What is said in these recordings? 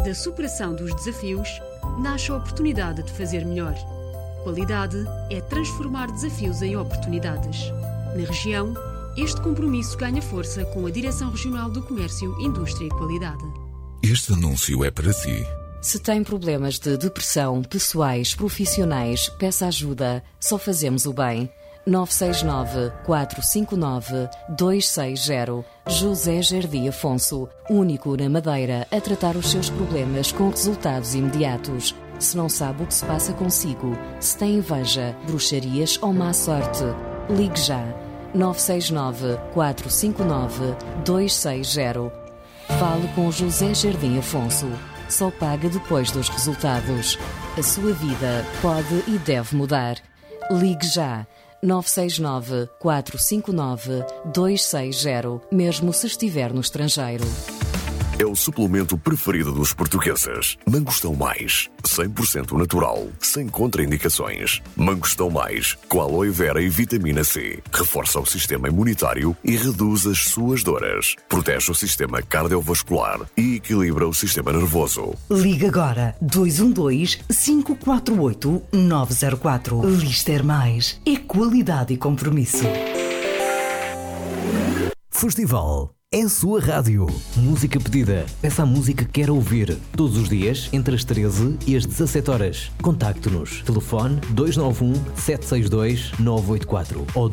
Da superação dos desafios, nasce a oportunidade de fazer melhor. Qualidade é transformar desafios em oportunidades. Na região, este compromisso ganha força com a Direção Regional do Comércio, Indústria e Qualidade. Este anúncio é para si. Se tem problemas de depressão, pessoais, profissionais, peça ajuda. Só fazemos o bem. 969-459-260. José Jardim Afonso, único na Madeira a tratar os seus problemas com resultados imediatos. Se não sabe o que se passa consigo, se tem inveja, bruxarias ou má sorte, ligue já. 969-459-260. Fale com José Jardim Afonso. Só paga depois dos resultados. A sua vida pode e deve mudar. Ligue já. 969-459-260, mesmo se estiver no estrangeiro. É o suplemento preferido dos portugueses. Mangostão Mais, 100% natural, sem contraindicações. Mangostão Mais, com aloe vera e vitamina C. Reforça o sistema imunitário e reduz as suas dores. Protege o sistema cardiovascular e equilibra o sistema nervoso. Liga agora 212-548-904. Lister Mais é qualidade e compromisso. Festival é a sua rádio. Música pedida. Peça a música que quer ouvir. Todos os dias, entre as 13 e as 17 horas. Contacte-nos. Telefone 291-762-984 ou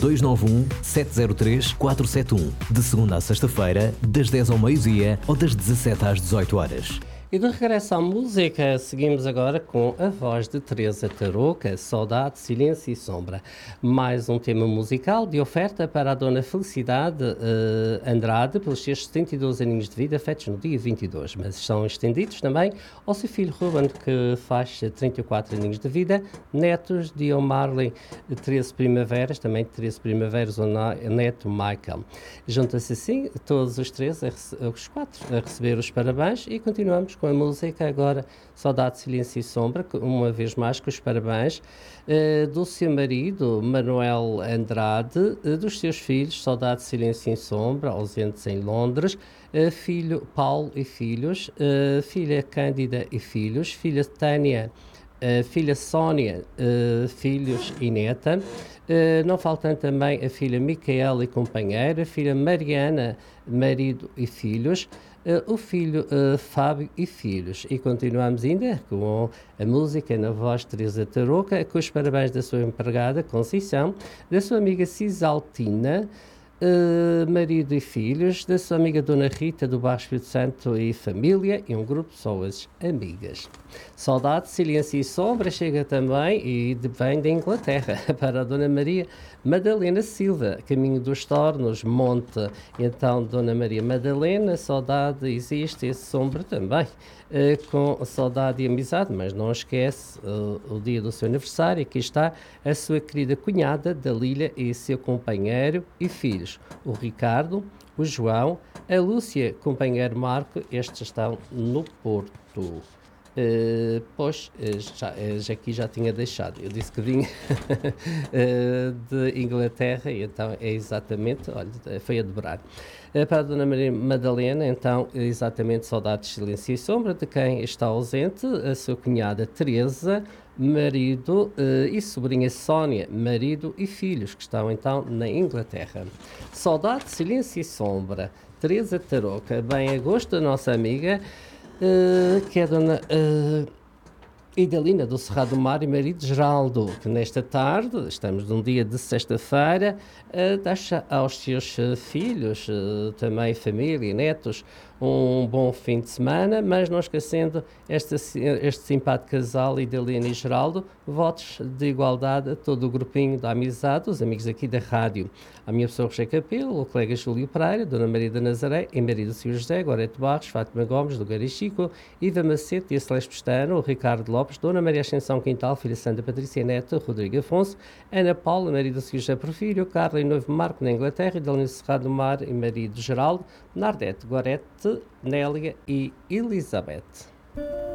291-703-471. De segunda a sexta-feira, das 10 ao meio-dia ou das 17 às 18 horas. E de regresso à música, seguimos agora com a voz de Teresa Tarouca, Saudade, Silêncio e Sombra. Mais um tema musical de oferta para a Dona Felicidade Andrade, pelos seus 72 aninhos de vida, feitos no dia 22, mas são estendidos também ao seu filho Ruben, que faz 34 aninhos de vida, netos de Marley, 13 primaveras, também 13 primaveras, o neto Michael. Juntam-se assim todos os três, os quatro, a receber os parabéns e continuamos com a música agora, Saudade, Silêncio e Sombra, uma vez mais com os parabéns do seu marido, Manuel Andrade, dos seus filhos, Saudade, Silêncio e Sombra, ausentes em Londres, filho Paulo e filhos, filha Cândida e filhos, filha Tânia, filha Sónia, filhos e neta, não faltando também a filha Micaela e companheira, filha Mariana, marido e filhos, o filho Fábio e filhos. E continuamos ainda com a música na voz de Teresa Tarouca, com os parabéns da sua empregada Conceição, da sua amiga Cisaltina, marido e filhos, da sua amiga Dona Rita do Bairro Espírito Santo e família, e um grupo de pessoas amigas. Saudade, Silêncio e Sombra chega também e vem da Inglaterra para a Dona Maria Madalena Silva, caminho dos Tornos, Monte. Então, Dona Maria Madalena, saudade existe, esse sombra também, com saudade e amizade, mas não esquece o dia do seu aniversário. Aqui está a sua querida cunhada Dalília e seu companheiro e filhos, o Ricardo, o João, a Lúcia, companheiro Marco, estes estão no Porto. Pois, aqui já tinha deixado, eu disse que vinha de Inglaterra, e então é exatamente, olha, foi a dobrar. Para a Dona Maria Madalena, então, exatamente, saudades, silêncio e sombra, de quem está ausente, a sua cunhada Teresa, marido e sobrinha Sónia, marido e filhos, que estão então na Inglaterra. Saudade, silêncio e sombra, Teresa Tarouca, bem a gosto da nossa amiga, que é a Dona Idalina do Cerrado do Mar e marido Geraldo, que nesta tarde, estamos num dia de sexta-feira, deixa aos seus filhos, também família e netos, um bom fim de semana, mas não esquecendo este simpático casal, Idalina e Geraldo, votos de igualdade a todo o grupinho da amizade, os amigos aqui da rádio. A minha pessoa, Roger Capelo, o colega Júlio Pereira, Dona Maria da Nazaré, e marido Sr. José, Gorete Barros, Fátima Gomes, do Garichico, Iva Macete e a Celeste Pestano, o Ricardo Lopes, Dona Maria Ascensão Quintal, filha Santa Patrícia Neto, Rodrigo Afonso, Ana Paula, marido Sr. José Porfírio, Carla e noivo Marco na Inglaterra, Idalina Cerrado do Mar e marido Geraldo, Nardete, Gorete, Nélia e Elizabeth.